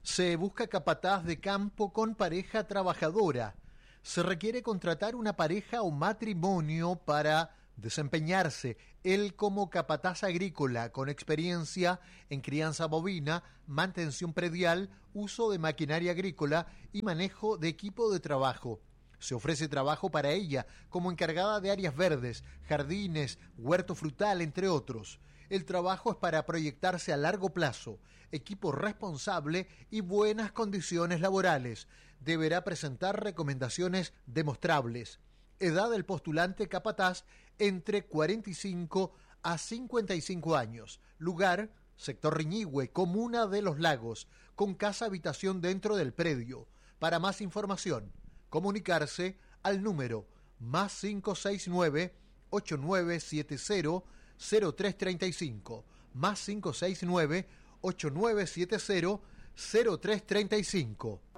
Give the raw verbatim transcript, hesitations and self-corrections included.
Se busca capataz de campo con pareja trabajadora. Se requiere contratar una pareja o matrimonio para desempeñarse, él como capataz agrícola con experiencia en crianza bovina, mantención predial, uso de maquinaria agrícola y manejo de equipo de trabajo. Se ofrece trabajo para ella como encargada de áreas verdes, jardines, huerto frutal, entre otros. El trabajo es para proyectarse a largo plazo, equipo responsable y buenas condiciones laborales. Deberá presentar recomendaciones demostrables. Edad del postulante capataz entre cuarenta y cinco a cincuenta y cinco años. Lugar, sector Riñihue, comuna de Los Lagos, con casa habitación dentro del predio. Para más información, comunicarse al número más cinco seis nueve, ocho nueve siete cero, cero tres tres cinco, más cinco seis nueve, ocho nueve siete cero, cero tres tres cinco.